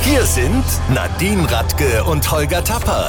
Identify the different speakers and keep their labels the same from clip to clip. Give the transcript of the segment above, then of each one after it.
Speaker 1: Hier sind Nadine Radke und Holger Tapper.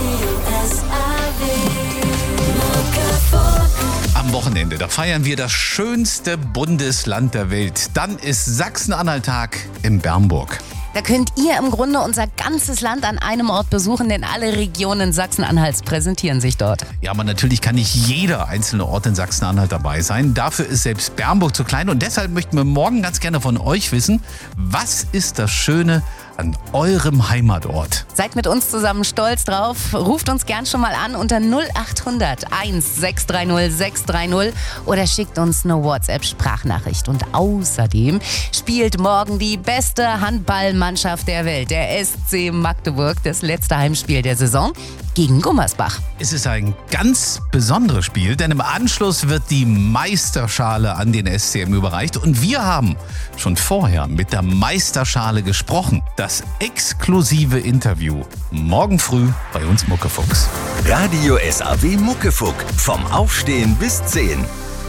Speaker 2: Am Wochenende, da feiern wir das schönste Bundesland der Welt. Dann ist Sachsen-Anhalt-Tag in Bernburg.
Speaker 3: Da könnt ihr im Grunde unser ganzes Land an einem Ort besuchen, denn alle Regionen Sachsen-Anhalts präsentieren sich dort.
Speaker 2: Ja, aber natürlich kann nicht jeder einzelne Ort in Sachsen-Anhalt dabei sein. Dafür ist selbst Bernburg zu klein und deshalb möchten wir morgen ganz gerne von euch wissen, was ist das Schöne an eurem Heimatort?
Speaker 3: Seid mit uns zusammen stolz drauf. Ruft uns gern schon mal an unter 0800 1630 630 oder schickt uns eine WhatsApp-Sprachnachricht. Und außerdem spielt morgen die beste Handballmannschaft der Welt, der SC Magdeburg, das letzte Heimspiel der Saison gegen Gummersbach.
Speaker 2: Es ist ein ganz besonderes Spiel, denn im Anschluss wird die Meisterschale an den SCM überreicht und wir haben schon vorher mit der Meisterschale gesprochen. Das exklusive Interview morgen früh bei uns Muckefuchs.
Speaker 1: Radio SAW Muckefuck. Vom Aufstehen bis 10.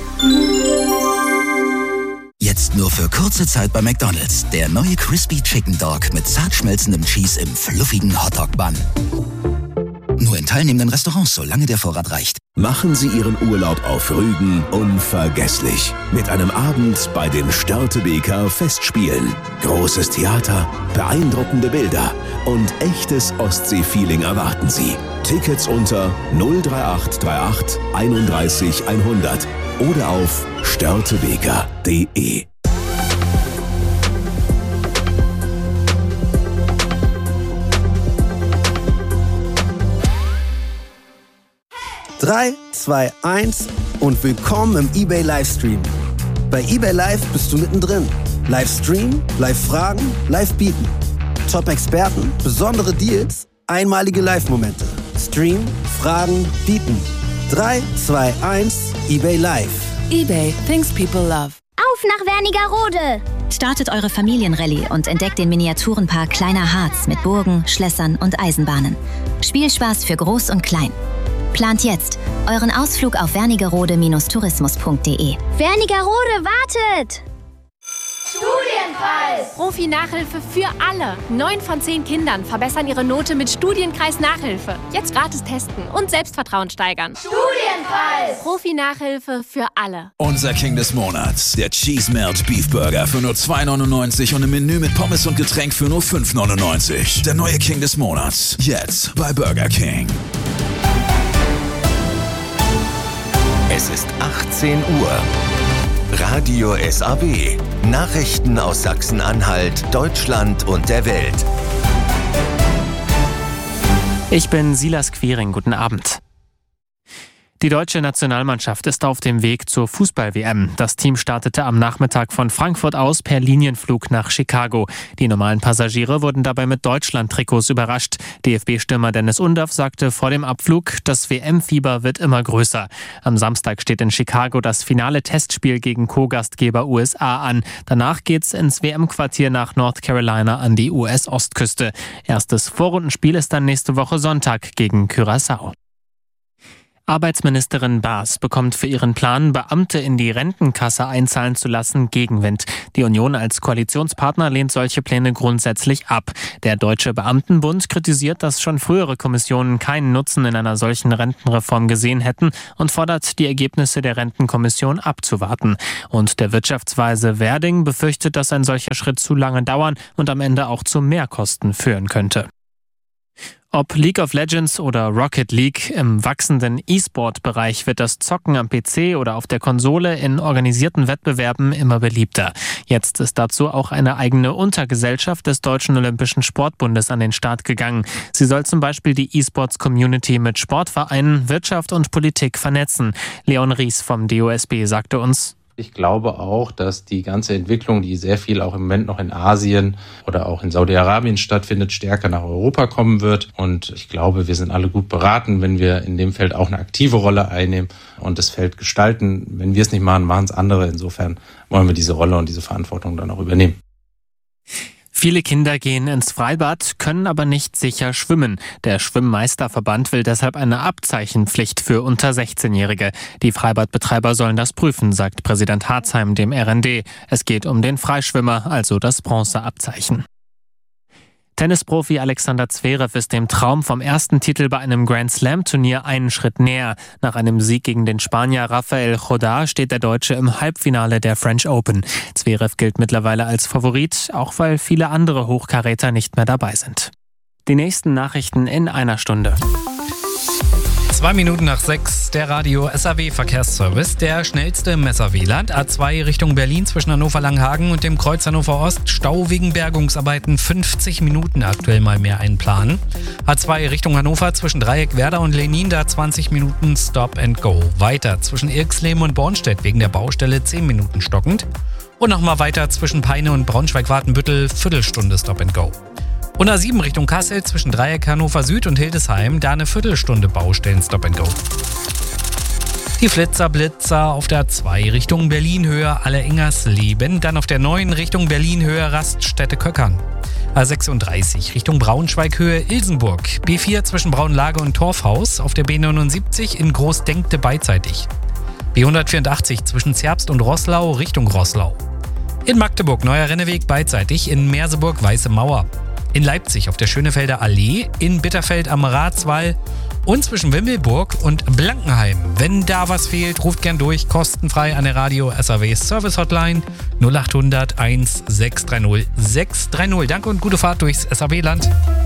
Speaker 4: Jetzt nur für kurze Zeit bei McDonald's. Der neue Crispy Chicken Dog mit zart schmelzendem Cheese im fluffigen Hotdog-Bun. Nur in teilnehmenden Restaurants, solange der Vorrat reicht.
Speaker 5: Machen Sie Ihren Urlaub auf Rügen unvergesslich. Mit einem Abend bei den Störtebeker Festspielen. Großes Theater, beeindruckende Bilder und echtes Ostsee-Feeling erwarten Sie. Tickets unter 03838 31 100 oder auf störtebeker.de.
Speaker 6: 3, 2, 1 und willkommen im eBay Livestream. Bei eBay Live bist du mittendrin. Livestream, Live-Fragen, Live-Bieten. Top-Experten, besondere Deals, einmalige Live-Momente. Stream, Fragen, Bieten. 3, 2, 1, eBay Live.
Speaker 7: eBay, things people love.
Speaker 8: Auf nach Wernigerode!
Speaker 9: Startet eure Familienrallye und entdeckt den Miniaturenpark Kleiner Harz mit Burgen, Schlössern und Eisenbahnen. Spielspaß für Groß und Klein. Plant jetzt euren Ausflug auf wernigerode-tourismus.de.
Speaker 8: Wernigerode wartet! Studienkreis!
Speaker 10: Profi-Nachhilfe für alle. 9 von 10 Kindern verbessern ihre Note mit Studienkreis Nachhilfe. Jetzt gratis testen und Selbstvertrauen steigern.
Speaker 8: Studienkreis!
Speaker 10: Profi-Nachhilfe für alle.
Speaker 11: Unser King des Monats, der Cheese Melt Beef Burger für nur 2,99 und im Menü mit Pommes und Getränk für nur 5,99. Der neue King des Monats, jetzt bei Burger King.
Speaker 1: Es ist 18 Uhr. Radio SAW. Nachrichten aus Sachsen-Anhalt, Deutschland und der Welt.
Speaker 12: Ich bin Silas Quiring. Guten Abend. Die deutsche Nationalmannschaft ist auf dem Weg zur Fußball-WM. Das Team startete am Nachmittag von Frankfurt aus per Linienflug nach Chicago. Die normalen Passagiere wurden dabei mit Deutschland-Trikots überrascht. DFB-Stürmer Dennis Undaff sagte vor dem Abflug, das WM-Fieber wird immer größer. Am Samstag steht in Chicago das finale Testspiel gegen Co-Gastgeber USA an. Danach geht's ins WM-Quartier nach North Carolina an die US-Ostküste. Erstes Vorrundenspiel ist dann nächste Woche Sonntag gegen Curaçao. Arbeitsministerin Baas bekommt für ihren Plan, Beamte in die Rentenkasse einzahlen zu lassen, Gegenwind. Die Union als Koalitionspartner lehnt solche Pläne grundsätzlich ab. Der Deutsche Beamtenbund kritisiert, dass schon frühere Kommissionen keinen Nutzen in einer solchen Rentenreform gesehen hätten und fordert, die Ergebnisse der Rentenkommission abzuwarten. Und der Wirtschaftsweise Werding befürchtet, dass ein solcher Schritt zu lange dauern und am Ende auch zu Mehrkosten führen könnte. Ob League of Legends oder Rocket League, im wachsenden E-Sport-Bereich wird das Zocken am PC oder auf der Konsole in organisierten Wettbewerben immer beliebter. Jetzt ist dazu auch eine eigene Untergesellschaft des Deutschen Olympischen Sportbundes an den Start gegangen. Sie soll zum Beispiel die E-Sports-Community mit Sportvereinen, Wirtschaft und Politik vernetzen. Leon Ries vom DOSB sagte uns:
Speaker 13: Ich glaube auch, dass die ganze Entwicklung, die sehr viel auch im Moment noch in Asien oder auch in Saudi-Arabien stattfindet, stärker nach Europa kommen wird. Und ich glaube, wir sind alle gut beraten, wenn wir in dem Feld auch eine aktive Rolle einnehmen und das Feld gestalten. Wenn wir es nicht machen, machen es andere. Insofern wollen wir diese Rolle und diese Verantwortung dann auch übernehmen.
Speaker 12: Viele Kinder gehen ins Freibad, können aber nicht sicher schwimmen. Der Schwimmmeisterverband will deshalb eine Abzeichenpflicht für unter 16-Jährige. Die Freibadbetreiber sollen das prüfen, sagt Präsident Harzheim dem RND. Es geht um den Freischwimmer, also das Bronzeabzeichen. Tennisprofi Alexander Zverev ist dem Traum vom ersten Titel bei einem Grand-Slam-Turnier einen Schritt näher. Nach einem Sieg gegen den Spanier Rafael Nadal steht der Deutsche im Halbfinale der French Open. Zverev gilt mittlerweile als Favorit, auch weil viele andere Hochkaräter nicht mehr dabei sind. Die nächsten Nachrichten in einer Stunde.
Speaker 14: 2 Minuten nach 6, der Radio SAW-Verkehrsservice, der schnellste im SAW-Land. A2 Richtung Berlin zwischen Hannover-Langenhagen und dem Kreuz Hannover Ost. Stau wegen Bergungsarbeiten, 50 Minuten aktuell mal mehr einplanen. A2 Richtung Hannover zwischen Dreieck Werder und Lenin, da 20 Minuten Stop and Go. Weiter zwischen Irxleben und Bornstedt wegen der Baustelle 10 Minuten stockend. Und nochmal weiter zwischen Peine und Braunschweig-Wartenbüttel, Viertelstunde Stop and Go. Und A7 Richtung Kassel zwischen Dreieck Hannover Süd und Hildesheim, da eine Viertelstunde Baustellen Stop and Go. Die Blitzer auf der A2 Richtung Berlin-Höhe Alle-Engersleben, dann auf der 9 Richtung Berlin-Höhe Raststätte-Köckern. A36 Richtung Braunschweig-Höhe Ilsenburg, B4 zwischen Braunlage und Torfhaus, auf der B79 in Großdenkte beidseitig. B184 zwischen Zerbst und Roßlau Richtung Roßlau. In Magdeburg Neuer Renneweg beidseitig, in Merseburg Weiße Mauer. In Leipzig auf der Schönefelder Allee, in Bitterfeld am Ratswall und zwischen Wimmelburg und Blankenheim. Wenn da was fehlt, ruft gern durch, kostenfrei an der Radio SAW Service Hotline 0800 1630 630. Danke und gute Fahrt durchs SAW-Land.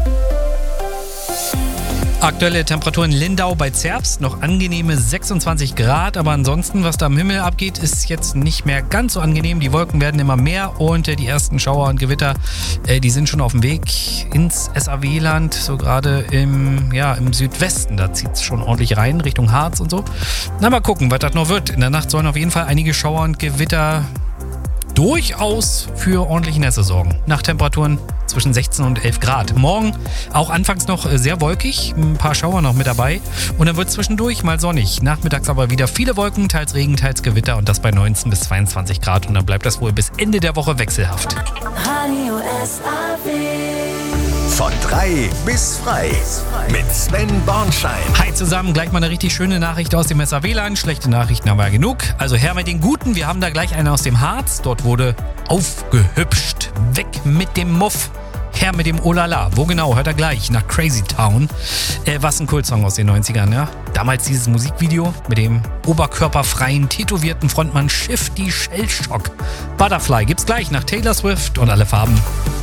Speaker 14: Aktuelle Temperatur in Lindau bei Zerbst, noch angenehme 26 Grad, aber ansonsten, was da am Himmel abgeht, ist jetzt nicht mehr ganz so angenehm. Die Wolken werden immer mehr und die ersten Schauer und Gewitter, die sind schon auf dem Weg ins SAW-Land, so gerade im Südwesten, da zieht es schon ordentlich rein, Richtung Harz und so. Na, mal gucken, was das noch wird. In der Nacht sollen auf jeden Fall einige Schauer und Gewitter durchaus für ordentliche Nässe sorgen. Nachttemperaturen zwischen 16 und 11 Grad. Morgen auch anfangs noch sehr wolkig, ein paar Schauer noch mit dabei. Und dann wird zwischendurch mal sonnig. Nachmittags aber wieder viele Wolken, teils Regen, teils Gewitter und das bei 19 bis 22 Grad. Und dann bleibt das wohl bis Ende der Woche wechselhaft.
Speaker 1: Radio SAW. Von 3 bis frei. Mit Sven Bornschein.
Speaker 14: Hi zusammen, gleich mal eine richtig schöne Nachricht aus dem SAW-Land. Schlechte Nachrichten haben wir ja genug. Also her mit den Guten. Wir haben da gleich eine aus dem Harz. Dort wurde aufgehübscht. Weg mit dem Muff. Her mit dem Olala. Wo genau? Hört er gleich. Nach Crazy Town. Was ein Kultsong aus den 90ern, ja? Damals dieses Musikvideo mit dem oberkörperfreien, tätowierten Frontmann Shifty Shellshock. Butterfly gibt's gleich nach Taylor Swift und alle Farben.